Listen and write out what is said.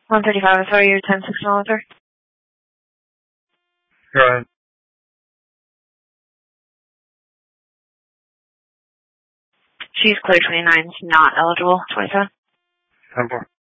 135, sorry, you're 10-6 officer. Go ahead. She's clear 29, not eligible, 27. 10-4.